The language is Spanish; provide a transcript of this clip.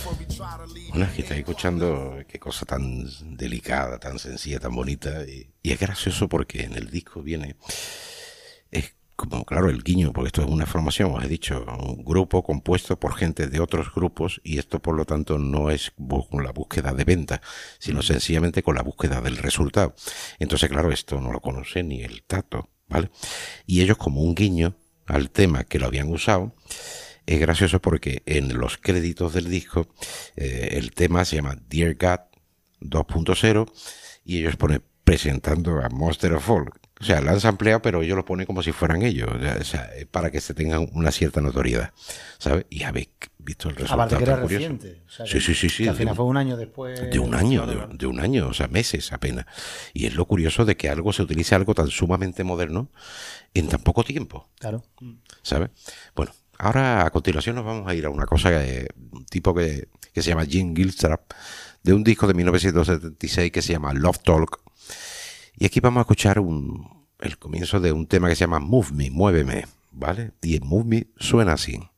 Bueno, es que estáis escuchando qué cosa tan delicada, tan sencilla, tan bonita. Y es gracioso porque en el disco viene, es como, claro, el guiño, porque esto es una formación, os he dicho, un grupo compuesto por gente de otros grupos, y esto por lo tanto no es con la búsqueda de venta, sino sencillamente con la búsqueda del resultado. Entonces, claro, esto no lo conoce ni el Tato, ¿vale? Y ellos, como un guiño al tema que lo habían usado, es gracioso porque en los créditos del disco el tema se llama Dear God 2.0 y ellos ponen presentando a Monster of All. O sea, la han sampleado, pero ellos lo ponen como si fueran ellos. O sea, para que se tengan una cierta notoriedad, ¿sabes? Y habéis visto el resultado. Aparte que era tan curioso. reciente. O sea, Sí. Que al final fue un año después. De un año, o sea, meses apenas. Y es lo curioso de que algo se utilice algo tan sumamente moderno en tan poco tiempo. Claro. ¿Sabes? Bueno, ahora a continuación nos vamos a ir a una cosa un tipo que se llama Jim Gilstrap, de un disco de 1976 que se llama Love Talk. Y aquí vamos a escuchar el comienzo de un tema que se llama Move Me, Muéveme, ¿vale? Y el Move Me suena así.